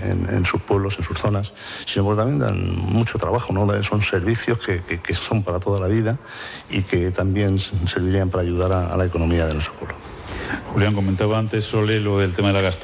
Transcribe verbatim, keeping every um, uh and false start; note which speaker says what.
Speaker 1: en, en sus pueblos, en sus zonas, sino porque también dan mucho trabajo, ¿no? Son servicios que, que, que son para toda la vida y que también servirían para ayudar a, a la economía de nuestro pueblo.
Speaker 2: Julián, comentaba antes Sole lo del tema de la gastronomía.